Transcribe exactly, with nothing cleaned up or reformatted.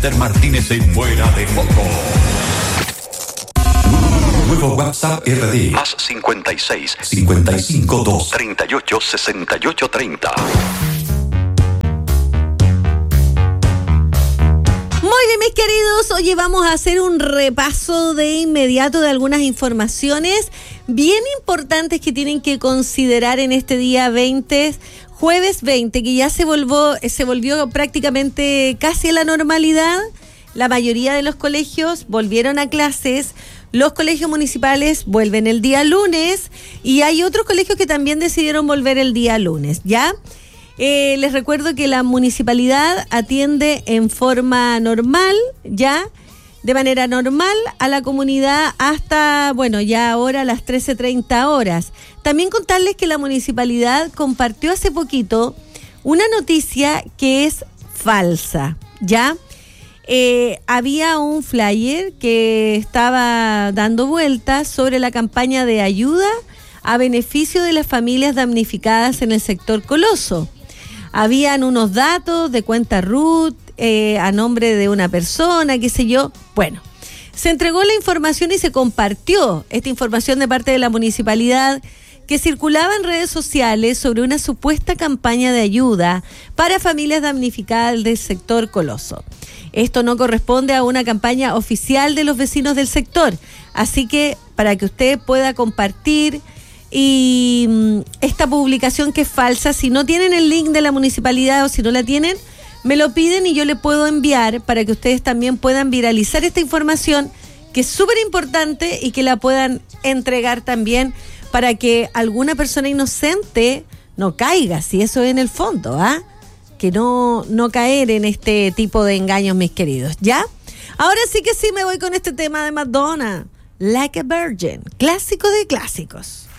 Chester Martínez en Fuera de Foco. Nuevo WhatsApp R D. Más cincuenta y seis, cincuenta y cinco, dos, treinta y ocho, sesenta y ocho, treinta. Muy bien, mis queridos, hoy vamos a hacer un repaso de inmediato de algunas informaciones bien importantes que tienen que considerar en este día veinte, jueves veinte, que ya se volvió, se volvió prácticamente casi a la normalidad. La mayoría de los colegios volvieron a clases, los colegios municipales vuelven el día lunes y hay otros colegios que también decidieron volver el día lunes, ¿ya? Eh, les recuerdo que la municipalidad atiende en forma normal, ya, de manera normal a la comunidad hasta, bueno, ya ahora a las trece treinta horas. También contarles que la municipalidad compartió hace poquito una noticia que es falsa, ¿ya? Eh, había un flyer que estaba dando vueltas sobre la campaña de ayuda a beneficio de las familias damnificadas en el sector Coloso. Habían unos datos de cuenta R U T eh, a nombre de una persona, qué sé yo. Bueno, se entregó la información y se compartió esta información de parte de la municipalidad que circulaba en redes sociales sobre una supuesta campaña de ayuda para familias damnificadas del sector Coloso. Esto no corresponde a una campaña oficial de los vecinos del sector, así que para que usted pueda compartir y esta publicación que es falsa, si no tienen el link de la municipalidad o si no la tienen, me lo piden y yo le puedo enviar para que ustedes también puedan viralizar esta información que es súper importante y que la puedan entregar también para que alguna persona inocente no caiga, si eso es en el fondo, ¿ah? Que no, no caer en este tipo de engaños, mis queridos, ¿ya? Ahora sí que sí me voy con este tema de Madonna, Like a Virgin, clásico de clásicos.